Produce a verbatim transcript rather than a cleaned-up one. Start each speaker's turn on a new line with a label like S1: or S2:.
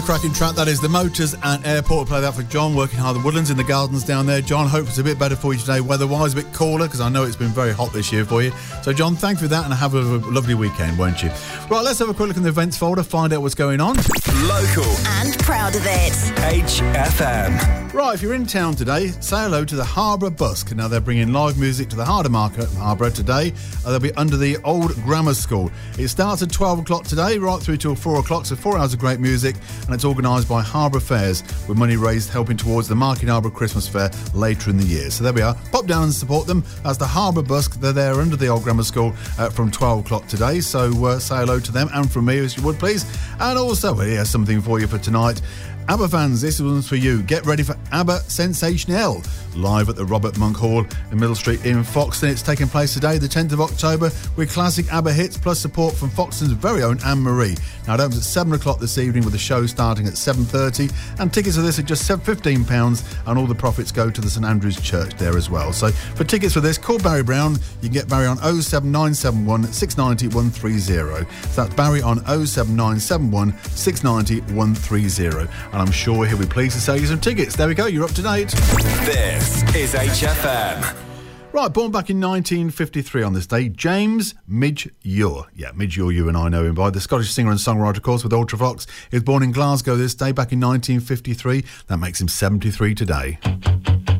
S1: cracking track. That is The Motors and Airport. We'll play that for John, working hard at the Woodlands in the gardens down there. John, hope it's a bit better for you today weather-wise, a bit cooler, because I know it's been very hot this year for you. So, John, thanks for that, and have a lovely weekend, won't you? Right, let's have a quick look in the events folder, find out what's going on.
S2: Local.
S3: And proud of it.
S2: H F M.
S1: Right, if you're in town today, say hello to the Harbour Busk. Now, they're bringing live music to the Harbour Market Harbour today. Uh, they'll be under the old grammar school. It starts at twelve o'clock today, right through till four o'clock, so four hours of great music, and it's organised by Harbour Fairs, with money raised helping towards the Market Harbour Christmas Fair later in the year. So there we are. Pop down and support them. That's the Harbour Busk. They're there under the old grammar school uh, from twelve o'clock today, so uh, say hello to them, and from me, as you would, please. And also, well, here's something for you for tonight. ABBA fans, this one's for you. Get ready for ABBA Sensational, live at the Robert Monk Hall in Middle Street in Foxton. It's taking place today, the tenth of October, with classic ABBA hits plus support from Foxton's very own Anne-Marie. Now, it opens at seven o'clock this evening, with the show starting at seven thirty, and tickets for this are just fifteen pounds, and all the profits go to the St Andrew's Church there as well. So for tickets for this, call Barry Brown. You can get Barry on oh seven nine seven one, six nine oh, one three oh. So that's Barry on oh seven nine seven one, six nine oh, one three oh. And I'm sure he'll be pleased to sell you some tickets. There we go, you're up to date.
S2: This is H F M.
S1: Right, born back in nineteen fifty-three on this day, James Midge Ure. Yeah, Midge Ure, you and I know him by. The Scottish singer and songwriter, of course, with Ultravox. He was born in Glasgow this day, back in nineteen fifty-three. That makes him seventy-three today.